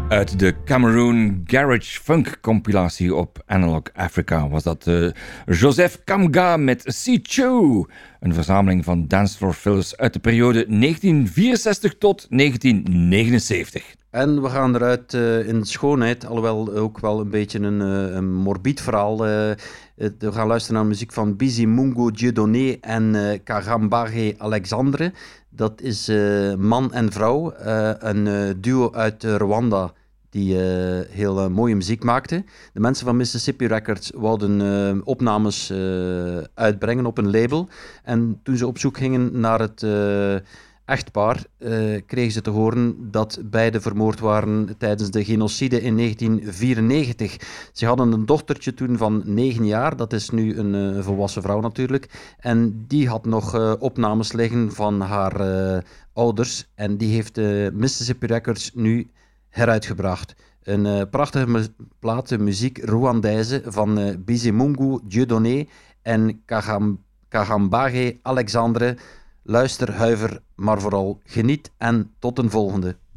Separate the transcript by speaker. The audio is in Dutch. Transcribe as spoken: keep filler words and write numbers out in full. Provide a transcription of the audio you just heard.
Speaker 1: Uit de Cameroon Garage Funk compilatie op Analog Africa was dat uh, Joseph Kamga met Sichu, een verzameling van dancefloor fillers uit de periode negentien vierenzestig tot negentien negenenzeventig.
Speaker 2: En we gaan eruit uh, in schoonheid, alhoewel ook wel een beetje een, uh, een morbid verhaal. Uh, we gaan luisteren naar muziek van Bizimungu Dieudonné en uh, Kagambage Alexandre. Dat is uh, man en vrouw, uh, een uh, duo uit uh, Rwanda die uh, heel uh, mooie muziek maakte. De mensen van Mississippi Records wouden uh, opnames uh, uitbrengen op een label. En toen ze op zoek gingen naar het uh, echtpaar, uh, kregen ze te horen dat beide vermoord waren tijdens de genocide in negentien vierennegentig. Ze hadden een dochtertje toen van negen jaar, dat is nu een uh, volwassen vrouw natuurlijk. En die had nog uh, opnames liggen van haar uh, ouders. En die heeft uh, Mississippi Records nu heruitgebracht. Een uh, prachtige mu- plaat, muziek Rwandaise van uh, Bizimungu Dieudonné en Kagam- Kagambage Alexandre. Luister, huiver, maar vooral geniet en tot een volgende.